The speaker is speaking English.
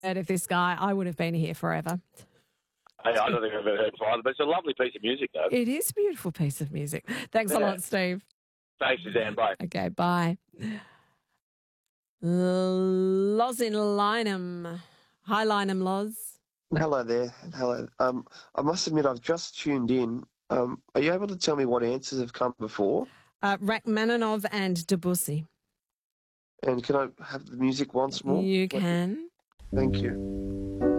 heard of this guy, I would have been here forever. Hey, I don't think I've ever heard of either, but it's a lovely piece of music, though. It is a beautiful piece of music. Thanks a lot, Steve. Thanks, Suzanne. Bye. Okay, bye. Loz in Lynham. Hi, Lynham Loz. Hello there. Hello. I must admit, I've just tuned in. Are you able to tell me what answers have come before? Rachmaninoff and Debussy. And can I have the music once more? You can. Thank you.